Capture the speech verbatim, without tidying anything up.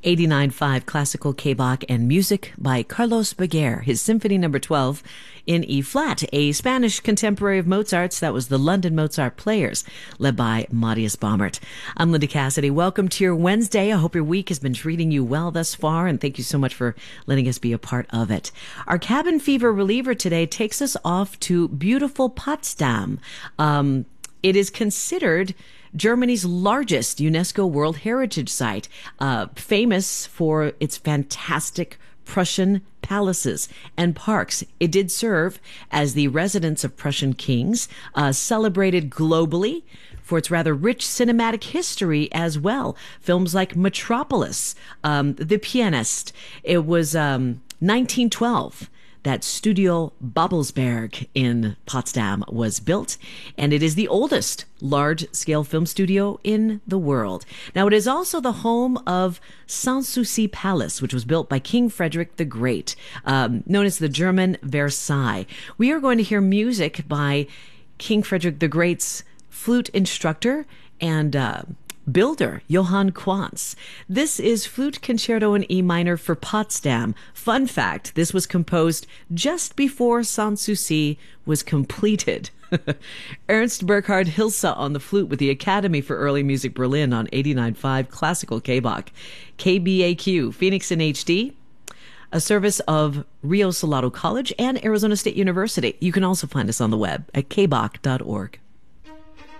eighty-nine point five Classical K-Bach and music by Carlos Beguer, his Symphony Number twelve in E-flat, a Spanish contemporary of Mozart's. That was the London Mozart Players, led by Matthias Baumert. I'm Linda Cassidy. Welcome to your Wednesday. I hope your week has been treating you well thus far, and thank you so much for letting us be a part of it. Our cabin fever reliever today takes us off to beautiful Potsdam. Um, it is considered Germany's largest UNESCO World Heritage Site, uh, famous for its fantastic Prussian palaces and parks. It did serve as the residence of Prussian kings, uh, celebrated globally for its rather rich cinematic history as well. Films like Metropolis, um, The Pianist. It was um, nineteen twelve. That Studio Babelsberg in Potsdam was built, and it is the oldest large-scale film studio in the world. Now, it is also the home of Sanssouci Palace, which was built by King Frederick the Great, um, known as the German Versailles. We are going to hear music by King Frederick the Great's flute instructor and uh, builder, Johann Quantz. This is Flute Concerto in E minor for Potsdam. Fun fact, this was composed just before Sanssouci was completed. Ernst Burkhard Hilse on the flute with the Academy for Early Music Berlin on eighty-nine point five Classical K-Bach. K B A Q, Phoenix in H D, a service of Rio Salado College and Arizona State University. You can also find us on the web at k bach dot org.